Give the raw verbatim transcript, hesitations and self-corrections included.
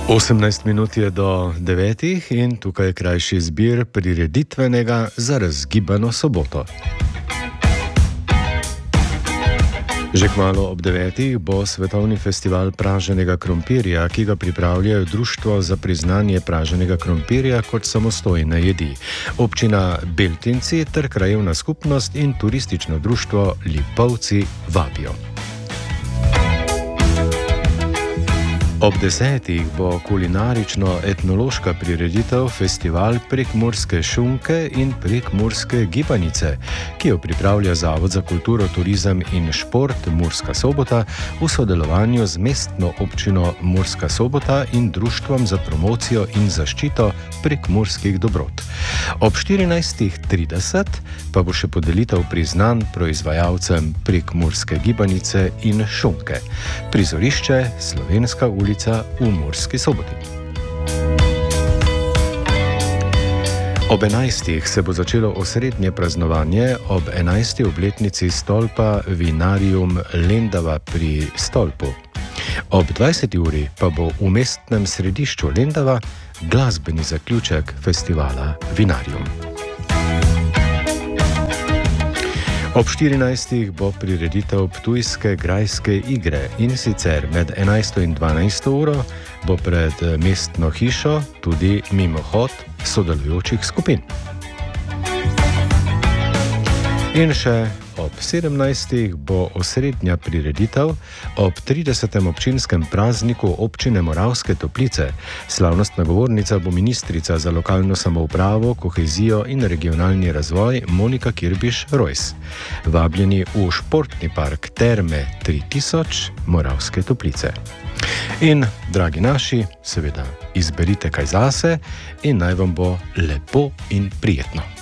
osemnajst minut je do devetih in tukaj je krajši zbir prireditvenega za razgibano soboto. Že kmalu ob devetih bo svetovni festival praženega krompirja, ki ga pripravljajo Društvo za priznanje praženega krompirja kot samostojne jedi, občina Beltinci ter krajevna skupnost in turistično društvo Lipovci vabijo. Ob desetih bo kulinarično-etnološka prireditev Festival prekmurske šunke in prekmurske gibanice, ki jo pripravlja Zavod za kulturo, turizem in šport Murska Sobota v sodelovanju z mestno občino Murska Sobota in Društvom za promocijo in zaščito prekmurskih dobrot. Ob štirinajstih trideset pa bo še podelitev priznanj proizvajalcem prekmurske gibanice in šunke. Prizorišče Slovenska ulica v Murski Soboti. Ob enajstih se bo začelo osrednje praznovanje ob enajsti obletnici stolpa Vinarium Lendava pri Stolpu. Ob dvajseti uri pa bo v mestnem središču Lendava glasbeni zaključek festivala Vinarium. Ob štirinajstih bo prireditev Ptujske grajske igre in sicer med enajsto in dvanajsto uro bo pred mestno hišo tudi mimohod sodelujočih skupin. In še ob sedemnajstih bo osrednja prireditev ob tridesetem občinskem prazniku občine Moravske Toplice. Slavnostna govornica bo ministrica za lokalno samoupravo, kohezijo in regionalni razvoj Monika Kirbiš-Rojs. Vabljeni v športni park Terme tri tisoč Moravske Toplice. In, dragi naši, seveda izberite kaj zase in naj vam bo lepo in prijetno.